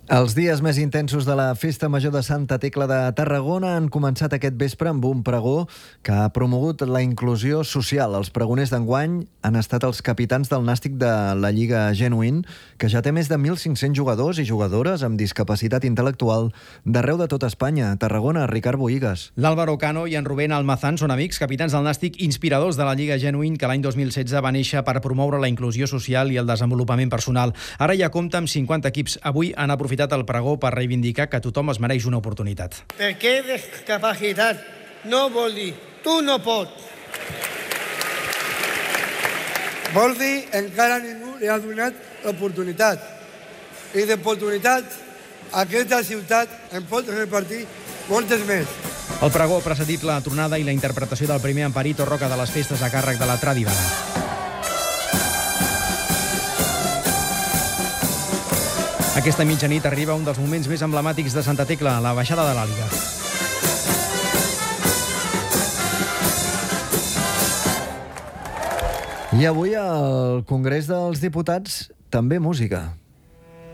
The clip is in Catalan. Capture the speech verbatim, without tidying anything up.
Els dies més intensos de la Festa Major de Santa Tecla de Tarragona han començat aquest vespre amb un pregó que ha promogut la inclusió social. Els pregoners d'enguany han estat els capitans del nàstic de la Lliga Genuïn, que ja té més de mil cinc-cents jugadors i jugadores amb discapacitat intel·lectual d'arreu de tot Espanya. A Tarragona, Ricard Bohigas. L'Álvaro Cano i en Rubén Almazán són amics, capitans del nàstic inspiradors de la Lliga Genuïn, que l'any dos mil setze va néixer per promoure la inclusió social i el desenvolupament personal. Ara ja compta amb cinquanta equips. Avui han aprofitat el pregó per reivindicar que tothom es mereix una oportunitat. Perquè discapacitat no vol dir tu no pots. Vol dir encara ningú li ha donat l'oportunitat. I d'oportunitats aquesta ciutat en pot repartir moltes més. El pregó ha precedit la tronada i la interpretació del primer Amparito Roca de les festes a càrrec de la Tradivara. Aquesta mitjanit arriba un dels moments més emblemàtics de Santa Tecla, la baixada de l'Àliga. I avui al Congrés dels Diputats també música.